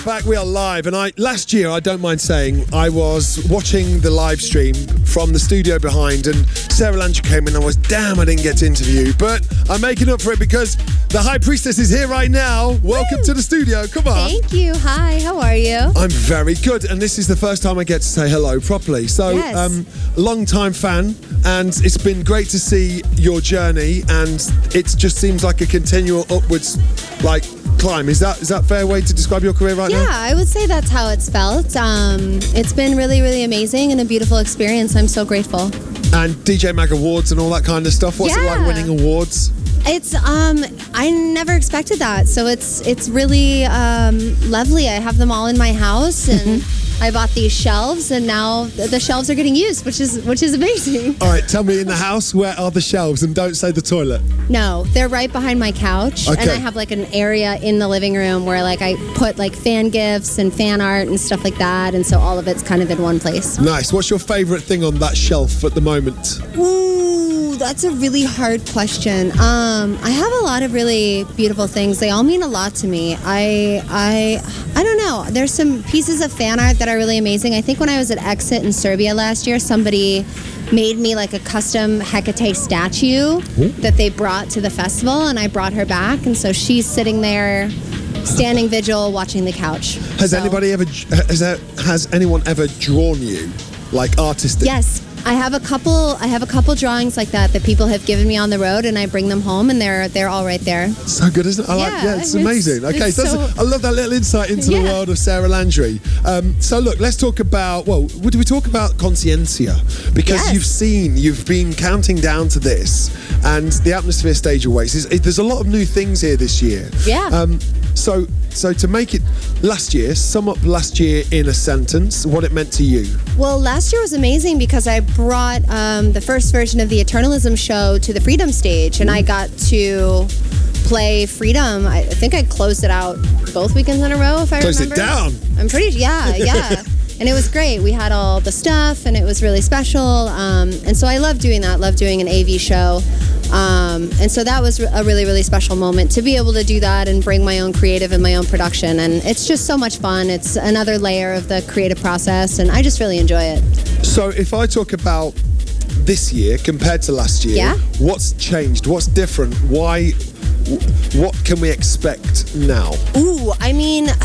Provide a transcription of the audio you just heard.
Back, we are live, and last year, I don't mind saying, I was watching the live stream from the studio behind, and Sarah Landry came in, and I was, damn, I didn't get to interview, but I'm making up for it because the High Priestess is here right now. Welcome to the studio, come on. Thank you, hi, how are you? I'm very good, and this is the first time I get to say hello properly, so yes. Long-time fan, and it's been great to see your journey, and it just seems like a continual upwards, climb. Is that a fair way to describe your career right now? Yeah, I would say that's how it's felt. It's been really, really amazing and a beautiful experience. I'm so grateful. And DJ Mag Awards and all that kind of stuff. What's it like winning awards? It's I never expected that, so it's really lovely. I have them all in my house, and I bought these shelves, and now the shelves are getting used, which is amazing. All right, tell me, in the house, where are the shelves? And don't say the toilet. No, they're right behind my couch, okay. And I have an area in the living room where I put fan gifts and fan art and stuff like that, and so all of it's kind of in one place. Nice. What's your favorite thing on that shelf at the moment? Ooh, that's a really hard question. I have a lot of really beautiful things. They all mean a lot to me. I don't know. There's some pieces of fan art that are really amazing. I think when I was at Exit in Serbia last year, somebody made me a custom Hecate statue that they brought to the festival, and I brought her back, and so she's sitting there standing vigil watching the couch. Has anyone ever drawn you, artistic? Yes. I have a couple drawings like that people have given me on the road, and I bring them home, and they're all right there. So good, isn't it? It's amazing. Okay, I love that little insight into the world of Sarah Landry. So look, let's talk about, do we talk about Conscientia? Because you've been counting down to this, and the Atmosphere Stage Awaits. There's a lot of new things here this year. Yeah. So to make it sum up last year in a sentence, what it meant to you. Well, last year was amazing because I brought the first version of the Eternalism show to the Freedom Stage, and I got to play Freedom. I think I closed it out both weekends in a row, if I remember. Closed it down? I'm pretty, yeah. And it was great. We had all the stuff, and it was really special. And so I love doing that, love doing an AV show. And so that was a really, really special moment to be able to do that and bring my own creative and my own production. And it's just so much fun. It's another layer of the creative process, and I just really enjoy it. So if I talk about this year compared to last year, what's changed? What's different? Why? What can we expect now? Ooh, I mean,